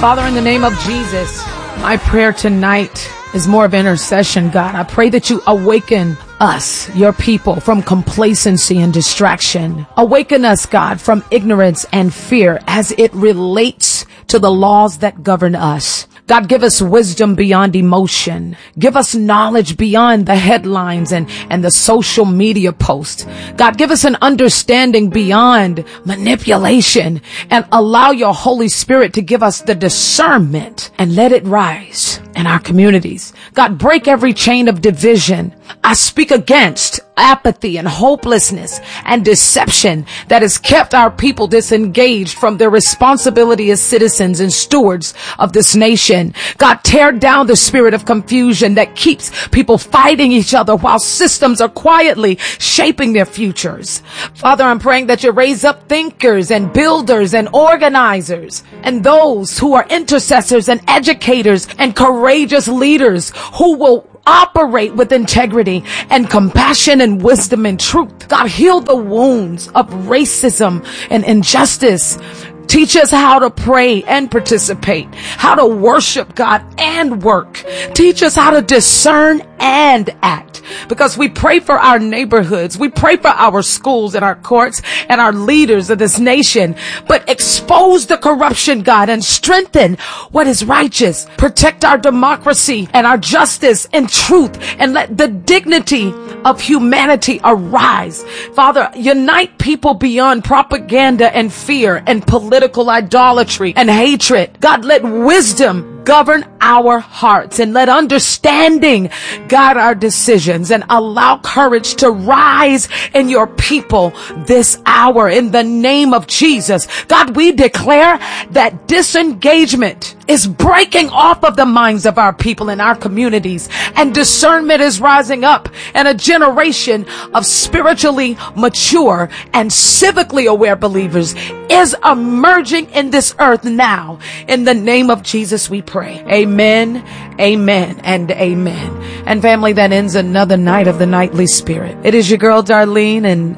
Father, in the name of Jesus, my prayer tonight is more of intercession, God. I pray that you awaken us, your people, from complacency and distraction. Awaken us, God, from ignorance and fear as it relates to the laws that govern us. God, give us wisdom beyond emotion. Give us knowledge beyond the headlines and the social media posts. God, give us an understanding beyond manipulation, and allow your Holy Spirit to give us the discernment and let it rise in our communities. God, break every chain of division. I speak against apathy and hopelessness and deception that has kept our people disengaged from their responsibility as citizens and stewards of this nation. God, tear down the spirit of confusion that keeps people fighting each other while systems are quietly shaping their futures. Father, I'm praying that you raise up thinkers and builders and organizers and those who are intercessors and educators and courageous leaders who will operate with integrity and compassion and wisdom and truth. God, heal the wounds of racism and injustice. Teach us how to pray and participate, how to worship God and work. Teach us how to discern and act, because we pray for our neighborhoods. We pray for our schools and our courts and our leaders of this nation. But expose the corruption, God, and strengthen what is righteous. Protect our democracy and our justice and truth, and let the dignity of humanity arise. Father, unite people beyond propaganda and fear and political idolatry and hatred. God, let wisdom govern our hearts, and let understanding guide our decisions, and allow courage to rise in your people this hour. In the name of Jesus, God, we declare that disengagement is breaking off of the minds of our people in our communities, and discernment is rising up, and a generation of spiritually mature and civically aware believers is emerging in this earth now. In the name of Jesus, we pray. Amen, amen, and amen. And family, that ends another night of the Nightly Spirit. It is your girl, Darlene, and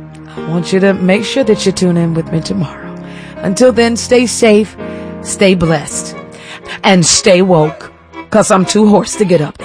I want you to make sure that you tune in with me tomorrow. Until then, stay safe, stay blessed, and stay woke, because I'm too hoarse to get up.